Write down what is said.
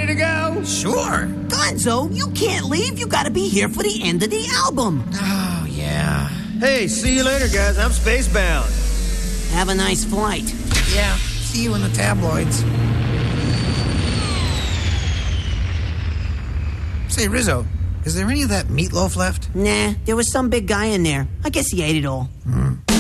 ready to go? Sure. Gonzo, you can't leave. You gotta be here for the end of the album. Oh, yeah. Hey, see you later, guys. I'm spacebound. Have a nice flight. Yeah, see you in the tabloids. Say, Rizzo, is there any of that meatloaf left? Nah, there was some big guy in there. I guess he ate it all.